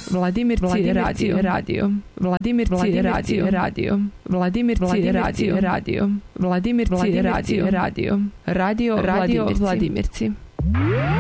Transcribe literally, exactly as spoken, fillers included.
Vladimirci radio radio Vladimirci radio radio Vladimirci radio radio Vladimirci radio radio Radio Radio Vladimirci.